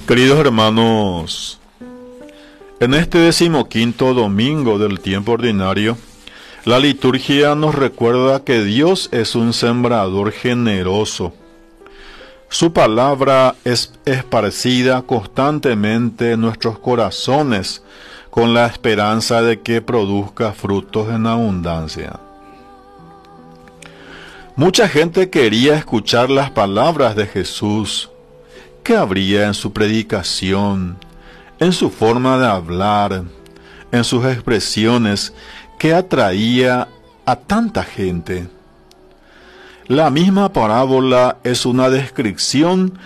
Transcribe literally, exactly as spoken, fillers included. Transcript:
Queridos hermanos, en este decimoquinto domingo del tiempo ordinario, la liturgia nos recuerda que Dios es un sembrador generoso. Su palabra es esparcida constantemente en nuestros corazones con la esperanza de que produzca frutos en abundancia. Mucha gente quería escuchar las palabras de Jesús. ¿Qué habría en su predicación, en su forma de hablar, en sus expresiones que atraía a tanta gente? La misma parábola es una descripción